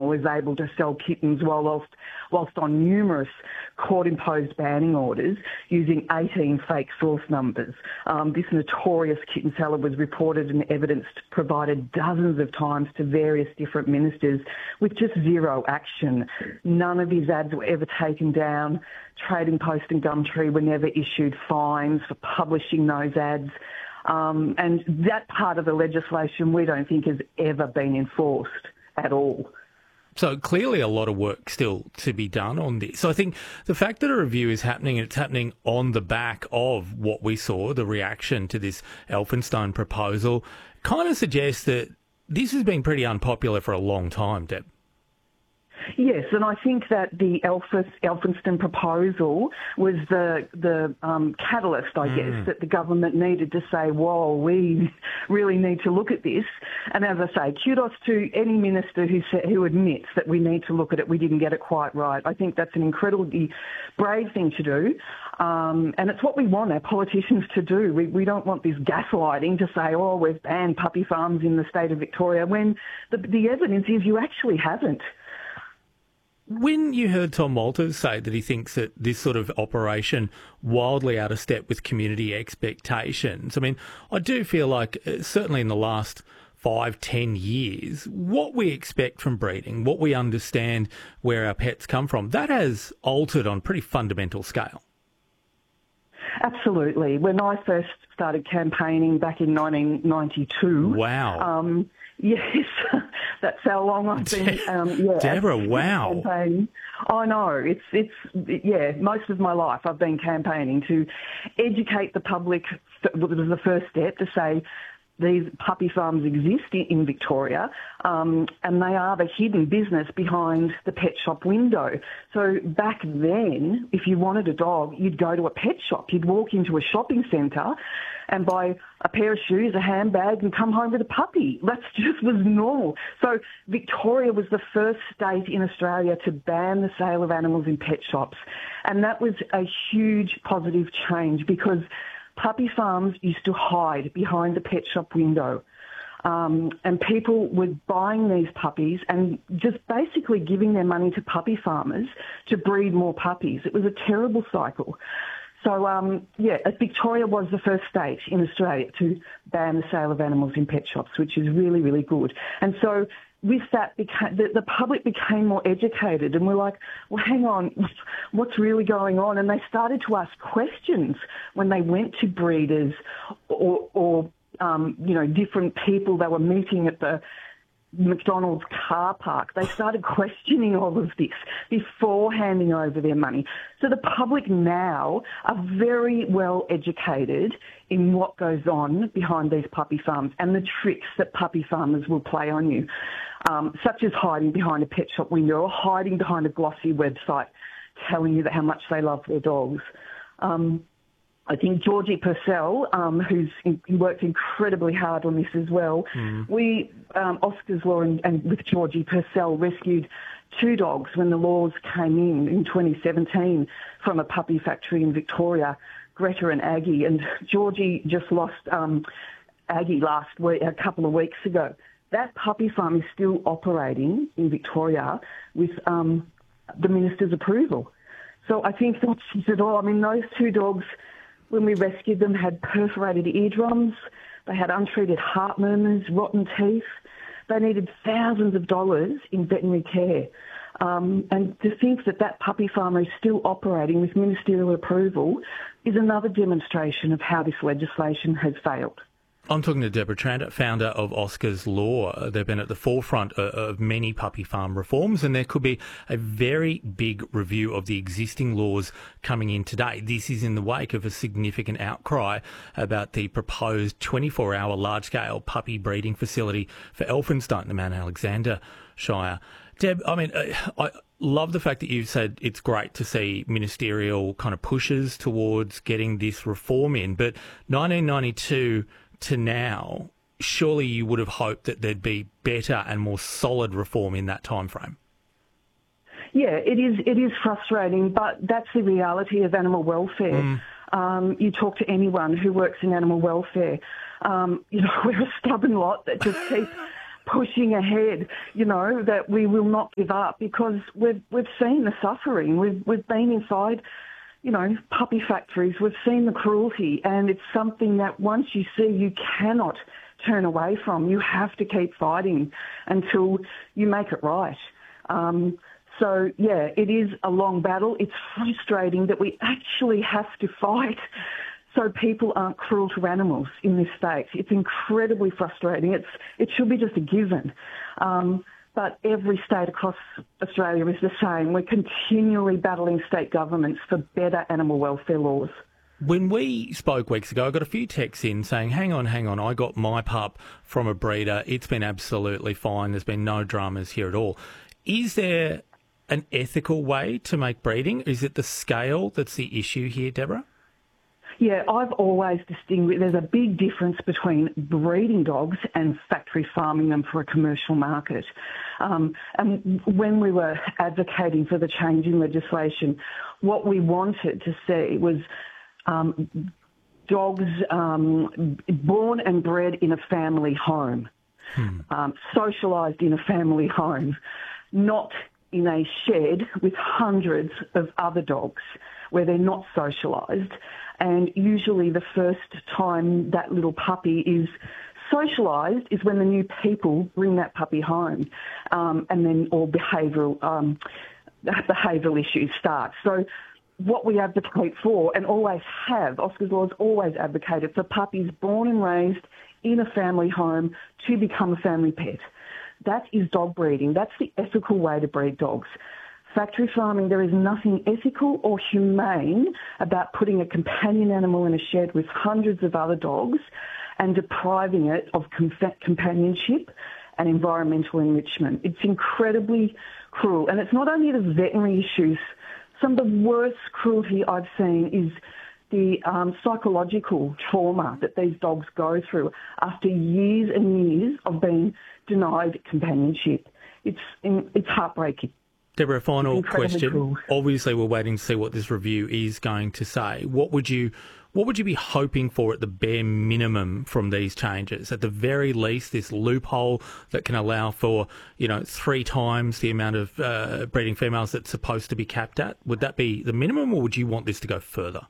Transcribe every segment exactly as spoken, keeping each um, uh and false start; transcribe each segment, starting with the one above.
animal is able to sell kittens whilst, whilst on numerous court-imposed banning orders using eighteen fake source numbers. Um, this notorious kitten seller was reported and evidence provided dozens of times to various different ministers with just zero action. None of his ads were ever taken down. Trading Post and Gumtree were never issued fines for publishing those ads. Um, and that part of the legislation we don't think has ever been enforced at all. So clearly a lot of work still to be done on this. So I think the fact that a review is happening, it's happening on the back of what we saw, the reaction to this Elphinstone proposal, kind of suggests that this has been pretty unpopular for a long time, Deb. Yes, and I think that the Elphis, Elphinstone proposal was the the um, catalyst, I mm. guess, that the government needed to say, whoa, we really need to look at this. And as I say, kudos to any minister who sa- who admits that we need to look at it, we didn't get it quite right. I think that's an incredibly brave thing to do. Um, and it's what we want our politicians to do. We, we don't want this gaslighting to say, oh, we've banned puppy farms in the state of Victoria, when the, the evidence is you actually haven't. When you heard Tom Walters say that he thinks that this sort of operation wildly out of step with community expectations, I mean, I do feel like uh, certainly in the last five, ten years, what we expect from breeding, what we understand where our pets come from, that has altered on a pretty fundamental scale. Absolutely. When I first started campaigning back in nineteen ninety-two... Wow. Um, yes, that's how long I've been... Um, yeah, Deborah, wow. Campaigning. I know. It's, it's yeah, most of my life I've been campaigning to educate the public. It was the first step to say, these puppy farms exist in Victoria, um, and they are the hidden business behind the pet shop window. So back then, if you wanted a dog, you'd go to a pet shop. You'd walk into a shopping centre and buy a pair of shoes, a handbag, and come home with a puppy. That just was normal. So Victoria was the first state in Australia to ban the sale of animals in pet shops. And that was a huge positive change, because puppy farms used to hide behind the pet shop window. Um, and people were buying these puppies and just basically giving their money to puppy farmers to breed more puppies. It was a terrible cycle. So, um, yeah, Victoria was the first state in Australia to ban the sale of animals in pet shops, which is really, really good. And so with that, beca- the, the public became more educated, and we're like, well, hang on, what's really going on? And they started to ask questions when they went to breeders or, or um, you know, different people they were meeting at the McDonald's car park. They started questioning all of this before handing over their money. So the public now are very well educated in what goes on behind these puppy farms and the tricks that puppy farmers will play on you, um, such as hiding behind a pet shop window or hiding behind a glossy website telling you that how much they love their dogs. Um, I think Georgie Purcell, um, who's in, he worked incredibly hard on this as well. Mm. We, um, Oscar's Law and, and with Georgie Purcell, rescued two dogs when the laws came in in twenty seventeen from a puppy factory in Victoria, Greta and Aggie. And Georgie just lost um, Aggie last week, a couple of weeks ago. That puppy farm is still operating in Victoria with um, the minister's approval. So I think that's it all. I mean, those two dogs, when we rescued them, had perforated eardrums, they had untreated heart murmurs, rotten teeth. They needed thousands of dollars in veterinary care. Um, and to think that that puppy farmer is still operating with ministerial approval is another demonstration of how this legislation has failed. I'm talking to Deborah Tranter, founder of Oscar's Law. They've been at the forefront of many puppy farm reforms, and there could be a very big review of the existing laws coming in today. This is in the wake of a significant outcry about the proposed twenty-four hour large-scale puppy breeding facility for Elphinstone, the Mount Alexander Shire. Deb, I mean, I love the fact that you've said it's great to see ministerial kind of pushes towards getting this reform in, but nineteen ninety-two to now, surely you would have hoped that there'd be better and more solid reform in that time frame. Yeah, it is It is frustrating, but that's the reality of animal welfare. Mm. Um, you talk to anyone who works in animal welfare, um, you know, we're a stubborn lot that just keep pushing ahead, you know, that we will not give up because we've we've seen the suffering. We've we've been inside, you know, puppy factories. We've seen the cruelty, and it's something that once you see, you cannot turn away from. You have to keep fighting until you make it right. Um, so, yeah, it is a long battle. It's frustrating that we actually have to fight so people aren't cruel to animals in this state. It's incredibly frustrating. It's It should be just a given. Um, but every state across Australia is the same. We're continually battling state governments for better animal welfare laws. When we spoke weeks ago, I got a few texts in saying, hang on, hang on, I got my pup from a breeder. It's been absolutely fine. There's been no dramas here at all. Is there an ethical way to make breeding? Is it the scale that's the issue here, Deborah? Yeah, I've always distinguished, there's a big difference between breeding dogs and factory farming them for a commercial market. Um, and when we were advocating for the change in legislation, what we wanted to see was um, dogs um, born and bred in a family home, hmm. um, socialised in a family home, not in a shed with hundreds of other dogs where they're not socialised. And usually the first time that little puppy is socialised is when the new people bring that puppy home, um, and then all behavioural um, behavioural issues start. So what we advocate for, and always have, Oscars Law has always advocated for puppies born and raised in a family home to become a family pet. That is dog breeding. That's the ethical way to breed dogs. Factory farming, there is nothing ethical or humane about putting a companion animal in a shed with hundreds of other dogs and depriving it of com- companionship and environmental enrichment. It's incredibly cruel. And it's not only the veterinary issues. Some of the worst cruelty I've seen is the um, psychological trauma that these dogs go through after years and years of being denied companionship. It's it's heartbreaking. Deborah, final question. Cool. Obviously, we're waiting to see what this review is going to say. What would you what would you be hoping for at the bare minimum from these changes? At the very least, this loophole that can allow for, you know, three times the amount of uh, breeding females that's supposed to be capped at. Would that be the minimum, or would you want this to go further?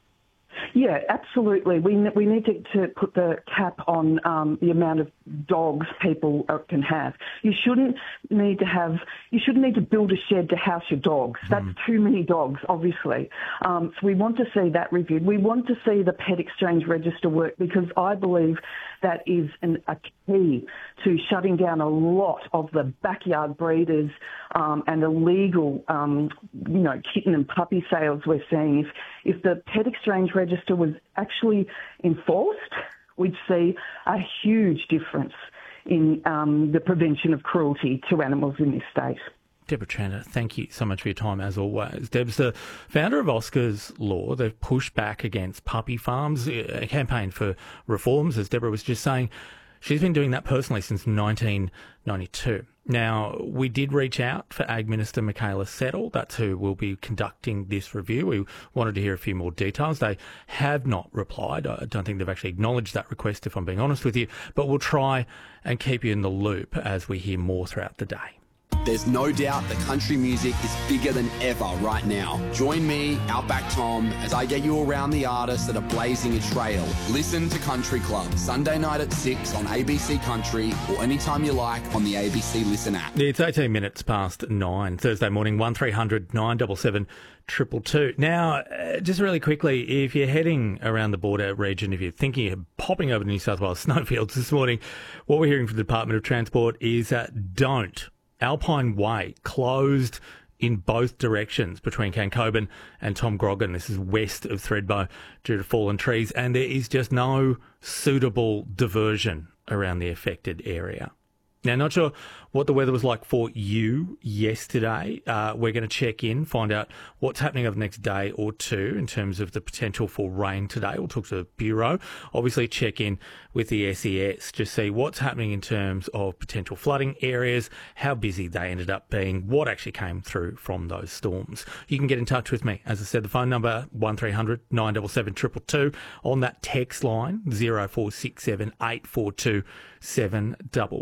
Yeah, absolutely. We we need to, to put the cap on um, the amount of dogs people can have. You shouldn't need to have. You shouldn't need to build a shed to house your dogs. That's mm. too many dogs, obviously. Um, so we want to see that reviewed. We want to see the pet exchange register work because I believe that is an, a key to shutting down a lot of the backyard breeders um, and illegal, um, you know, kitten and puppy sales we're seeing. If if the pet exchange register was actually enforced, we'd see a huge difference in um, the prevention of cruelty to animals in this state. Deborah Tranter, thank you so much for your time, as always. Deb's the founder of Oscars Law. They've pushed back against puppy farms, a campaign for reforms, as Deborah was just saying. She's been doing that personally since nineteen ninety-two. Now, we did reach out for Ag Minister Michaela Settle. That's who will be conducting this review. We wanted to hear a few more details. They have not replied. I don't think they've actually acknowledged that request, if I'm being honest with you. But we'll try and keep you in the loop as we hear more throughout the day. There's no doubt that country music is bigger than ever right now. Join me, Outback Tom, as I get you around the artists that are blazing a trail. Listen to Country Club, Sunday night at six on A B C Country or anytime you like on the A B C Listen app. It's eighteen minutes past nine, Thursday morning, one three hundred nine seven seven two two two. Now, uh, just really quickly, if you're heading around the border region, if you're thinking of popping over to New South Wales snowfields this morning, what we're hearing from the Department of Transport is uh, don't. Alpine Way closed in both directions between Cancoban and Tom Grogan. This is west of Thredbo due to fallen trees, and there is just no suitable diversion around the affected area. Now, not sure what the weather was like for you yesterday. Uh, we're going to check in, find out what's happening over the next day or two in terms of the potential for rain today. We'll talk to the Bureau. Obviously, check in with the S E S to see what's happening in terms of potential flooding areas, how busy they ended up being, what actually came through from those storms. You can get in touch with me. As I said, the phone number, one three hundred nine seven seven two two two. On that text line, zero four six seven eight four two seven two two.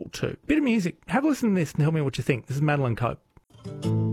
Bit of music. Have a listen to this and tell me what you think. This is Madeline Cope.